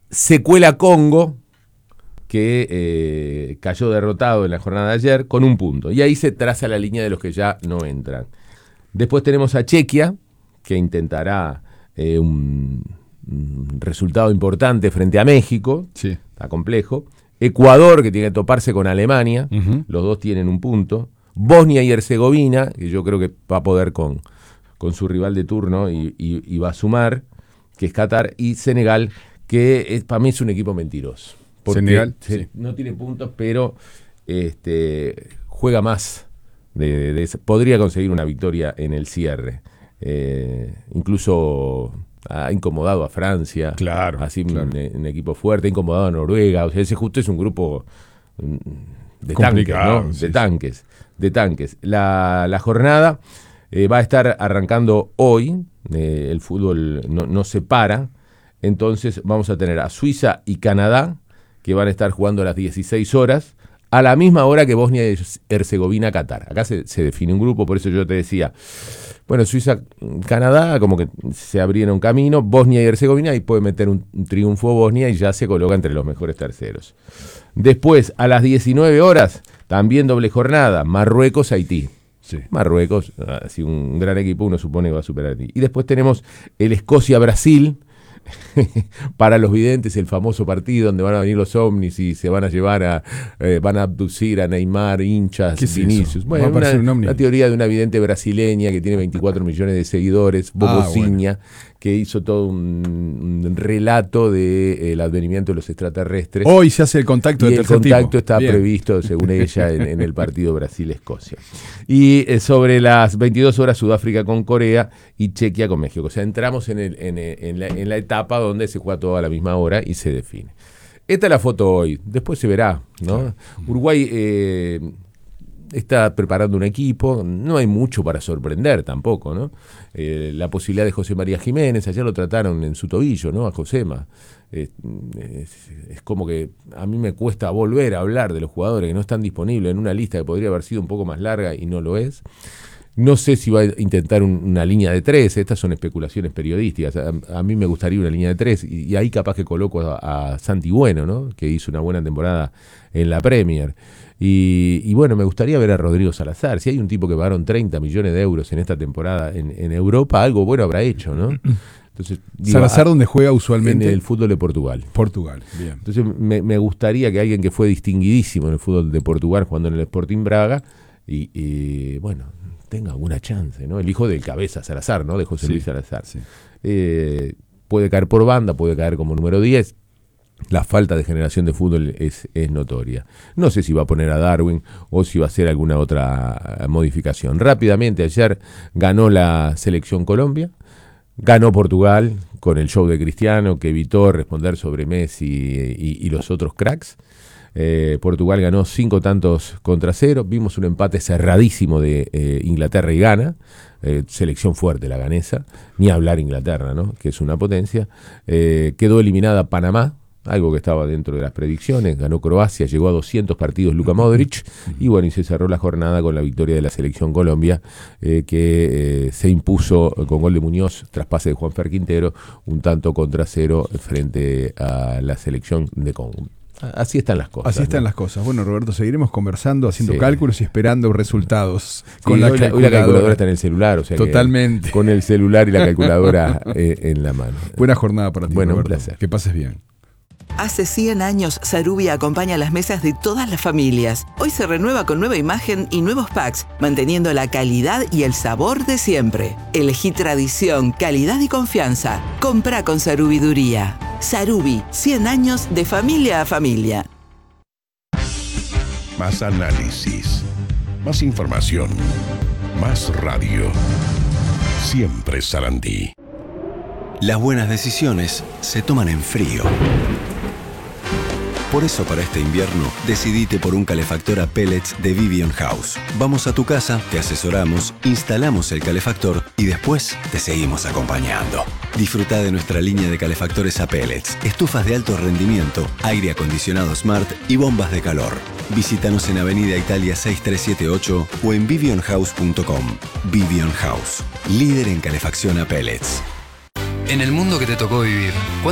se cuela Congo, que cayó derrotado en la jornada de ayer con 1 punto. Y ahí se traza la línea de los que ya no entran. Después tenemos a Chequia, que intentará un resultado importante frente a México. Sí. Está complejo. Ecuador, que tiene que toparse con Alemania. Uh-huh. Los dos tienen 1 punto. Bosnia y Herzegovina, que yo creo que va a poder con su rival de turno y va a sumar, que es Qatar. Y Senegal, que para mí es un equipo mentiroso. Senegal, sí. No tiene puntos, pero juega más. Podría conseguir una victoria en el cierre. Incluso ha incomodado a Francia. Claro. Así claro. Un equipo fuerte, ha incomodado a Noruega. O sea, ese justo es un grupo de tanques, ¿no? Sí. De tanques. La jornada va a estar arrancando hoy. El fútbol no se para. Entonces vamos a tener a Suiza y Canadá, que van a estar jugando a las 16 horas, a la misma hora que Bosnia y Herzegovina, Qatar. Acá se define un grupo, por eso yo te decía, bueno, Suiza, Canadá, como que se abrieron camino, Bosnia y Herzegovina, y puede meter un triunfo Bosnia y ya se coloca entre los mejores terceros. Después, a las 19 horas, también doble jornada, Marruecos, Haití. Sí. Marruecos, así un gran equipo, uno supone que va a superar a Haití. Y después tenemos el Escocia-Brasil, para los videntes, el famoso partido donde van a venir los ovnis y se van a llevar van a abducir a Neymar, hinchas, Vinicius. Bueno, una teoría de una vidente brasileña que tiene 24 millones de seguidores, Bobociña, bueno, que hizo todo un relato del advenimiento de los extraterrestres. Hoy se hace el contacto de tercer tipo. El contacto está previsto, según ella, en el partido Brasil-Escocia. Y sobre las 22 horas, Sudáfrica con Corea y Chequia con México. O sea, entramos en la etapa donde se juega todo a la misma hora y se define. Esta es la foto hoy, después se verá, ¿no? Uruguay está preparando un equipo, no hay mucho para sorprender tampoco, ¿no? La posibilidad de José María Jiménez, ayer lo trataron en su tobillo, ¿no? A Josema. Es como que a mí me cuesta volver a hablar de los jugadores que no están disponibles en una lista que podría haber sido un poco más larga y no lo es. No sé si va a intentar una línea de 3, estas son especulaciones periodísticas. A mí me gustaría una línea de 3 y ahí capaz que coloco a Santi Bueno, ¿no? Que hizo una buena temporada en la Premier. Y bueno, me gustaría ver a Rodrigo Salazar. Si hay un tipo que pagaron 30 millones de euros en esta temporada en Europa, algo bueno habrá hecho, ¿no? Entonces, Salazar, ¿dónde juega usualmente? En el fútbol de Portugal. Portugal, bien. Entonces me gustaría que alguien que fue distinguidísimo en el fútbol de Portugal jugando en el Sporting Braga y bueno, tenga alguna chance, ¿no? El hijo del Cabeza Salazar, ¿no? De José Luis Salazar. Sí. Puede caer por banda, puede caer como número 10. La falta de generación de fútbol es notoria. No sé si va a poner a Darwin o si va a hacer alguna otra modificación. Rápidamente, ayer ganó la selección Colombia, ganó Portugal con el show de Cristiano, que evitó responder sobre Messi y los otros cracks. Portugal ganó 5-0. Vimos un empate cerradísimo de Inglaterra y Ghana. Selección fuerte la ganesa. Ni hablar Inglaterra, ¿no? Que es una potencia. Quedó eliminada Panamá, algo que estaba dentro de las predicciones. Ganó Croacia, llegó a 200 partidos Luka Modric. Y bueno, y se cerró la jornada con la victoria de la selección Colombia, que se impuso con gol de Muñoz, tras pase de Juanfer Quintero, 1-0 frente a la selección de Congo. Así están las cosas. Así están, ¿no?, las cosas. Bueno, Roberto, seguiremos conversando, haciendo cálculos y esperando resultados. Sí, hoy la calculadora está en el celular, o sea, totalmente. Con el celular y la calculadora en la mano. Buena jornada para ti, bueno, Roberto. Un placer. Que pases bien. Hace 100 años, Sarubi acompaña las mesas de todas las familias. Hoy se renueva con nueva imagen y nuevos packs, manteniendo la calidad y el sabor de siempre. Elegí tradición, calidad y confianza. Comprá con Sarubiduría. Sarubi, 100 años de familia a familia. Más análisis, más información, más radio. Siempre Sarandí. Las buenas decisiones se toman en frío. Por eso para este invierno, decidite por un calefactor a pellets de Vivian House. Vamos a tu casa, te asesoramos, instalamos el calefactor y después te seguimos acompañando. Disfruta de nuestra línea de calefactores a pellets, estufas de alto rendimiento, aire acondicionado Smart y bombas de calor. Visítanos en Avenida Italia 6378 o en vivionhouse.com. Vivian House, líder en calefacción a pellets. En el mundo que te tocó vivir,